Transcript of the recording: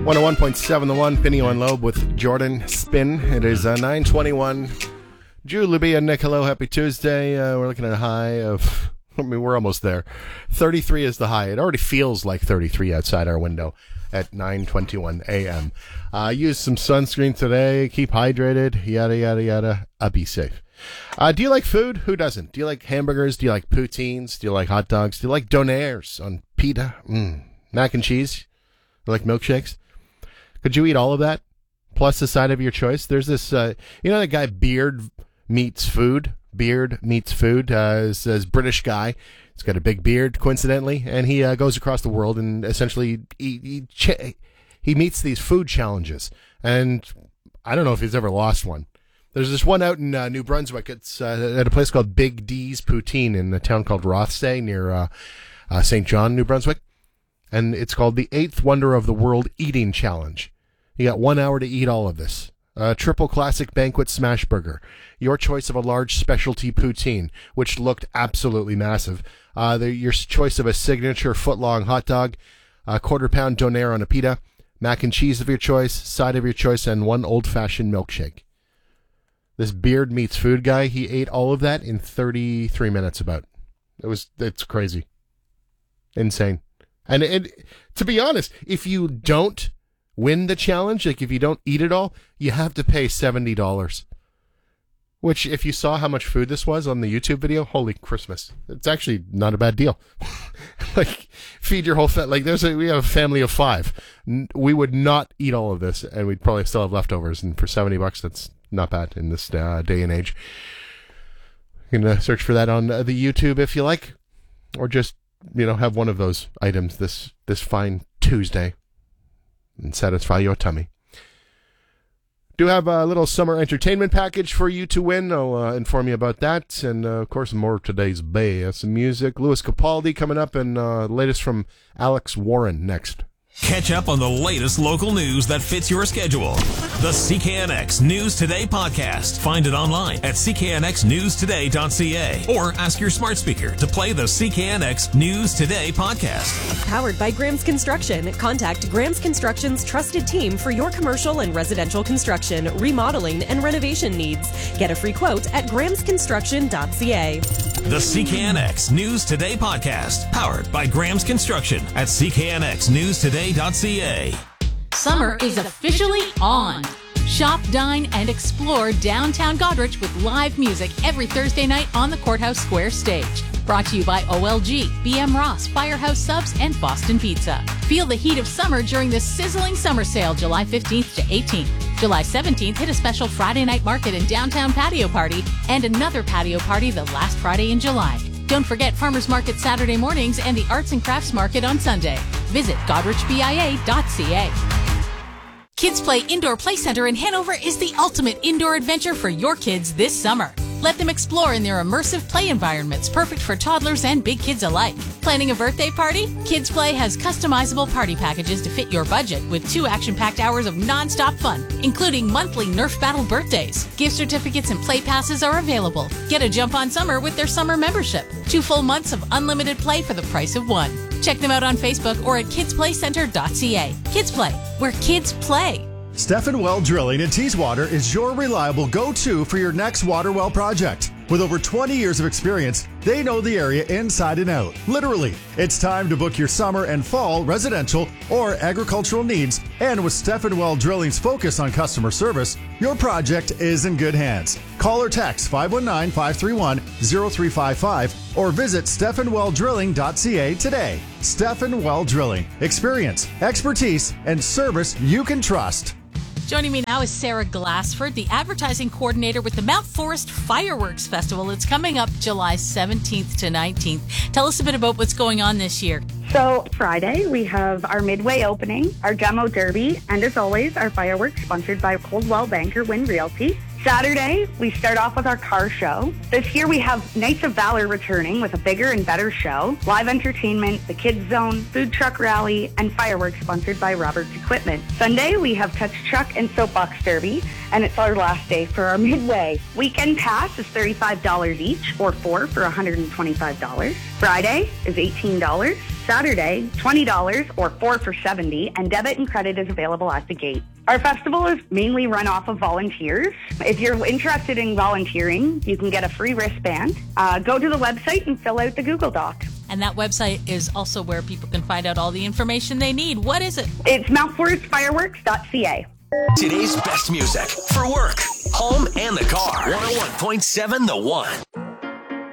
101.7 The One, Pinio and Loeb with Jordan Spin. It is 9:21. Drew, Libby, and Nick, hello. Happy Tuesday. We're looking at a high of, we're almost there. 33 is the high. It already feels like 33 outside our window at 9:21 a.m. Use some sunscreen today. Keep hydrated. Yada, yada, yada. Be safe. Do you like food? Who doesn't? Do you like hamburgers? Do you like poutines? Do you like hot dogs? Do you like donaires on pita? Mac and cheese? You like milkshakes? Could you eat all of that? Plus the side of your choice? There's this, you know that guy Beard Meats Food? Beard Meats Food is this British guy. He's got a big beard, coincidentally, and he goes across the world and essentially he meets these food challenges. And I don't know if he's ever lost one. There's this one out in New Brunswick. It's at a place called Big D's Poutine in a town called Rothsay near St. John, New Brunswick. And it's called the 8th Wonder of the World Eating Challenge. You got 1 hour to eat all of this. Triple classic banquet smash burger. Your choice of a large specialty poutine, which looked absolutely massive. Your choice of a signature foot-long hot dog. A quarter-pound donair on a pita. Mac and cheese of your choice. Side of your choice. And one old-fashioned milkshake. This Beard Meats Food guy, he ate all of that in 33 minutes about. It's crazy. Insane. And to be honest, if you don't win the challenge, like if you don't eat it all, you have to pay $70. Which, if you saw how much food this was on the YouTube video, holy Christmas. It's actually not a bad deal. Like, feed your whole family. Like, we have a family of 5. We would not eat all of this, and we'd probably still have leftovers. And for $70, that's not bad in this day and age. You can search for that on the YouTube if you like, or just have one of those items this fine Tuesday and satisfy your tummy. Do have a little summer entertainment package for you to win. I'll inform you about that. And, of course, more of today's best music. Louis Capaldi coming up, and latest from Alex Warren next. Catch up on the latest local news that fits your schedule. The CKNX News Today podcast. Find it online at cknxnewstoday.ca or ask your smart speaker to play the CKNX News Today podcast. Powered by Graham's Construction. Contact Graham's Construction's trusted team for your commercial and residential construction, remodeling, and renovation needs. Get a free quote at grahamsconstruction.ca. The CKNX News Today podcast. Powered by Graham's Construction at cknxnewstoday.ca. Summer is officially on. Shop, dine, and explore downtown Goderich with live music every Thursday night on the Courthouse Square stage. Brought to you by OLG, BM Ross, Firehouse Subs, and Boston Pizza. Feel the heat of summer during the sizzling summer sale July 15th to 18th. July 17th, hit a special Friday night market and downtown patio party, and another patio party the last Friday in July. Don't forget Farmers Market Saturday mornings and the Arts and Crafts Market on Sunday. Visit godrichbia.ca. Kids Play Indoor Play Center in Hanover is the ultimate indoor adventure for your kids this summer. Let them explore in their immersive play environments, perfect for toddlers and big kids alike. Planning a birthday party? Kids Play has customizable party packages to fit your budget with 2 action-packed hours of non-stop fun, including monthly Nerf Battle birthdays. Gift certificates and play passes are available. Get a jump on summer with their summer membership. 2 full months of unlimited play for the price of 1. Check them out on Facebook or at kidsplaycenter.ca. Kids Play, where kids play. Stephen Well Drilling in Teeswater is your reliable go-to for your next water well project. With over 20 years of experience, they know the area inside and out. Literally, it's time to book your summer and fall residential or agricultural needs. And with Stephen Well Drilling's focus on customer service, your project is in good hands. Call or text 519-531-0355 or visit stephenwelldrilling.ca today. Stephen Well Drilling. Experience, expertise, and service you can trust. Joining me now is Sarah Glassford, the advertising coordinator with the Mount Forest Fireworks Festival. It's coming up July 17th to 19th. Tell us a bit about what's going on this year. So Friday, we have our Midway opening, our Demo Derby, and as always, our fireworks sponsored by Coldwell Banker Wind Realty. Saturday, we start off with our car show. This year we have Knights of Valor returning with a bigger and better show, live entertainment, the Kids Zone, food truck rally, and fireworks sponsored by Roberts Equipment. Sunday, we have Touch Truck and Soapbox Derby, and it's our last day for our Midway. Weekend pass is $35 each, or 4 for $125. Friday is $18. Saturday, $20 or 4 for $70, and debit and credit is available at the gate. Our festival is mainly run off of volunteers. If you're interested in volunteering, you can get a free wristband. Go to the website and fill out the Google Doc. And that website is also where people can find out all the information they need. What is it? It's mountforestfireworks.ca. Today's best music for work, home, and the car. 101.7 The One.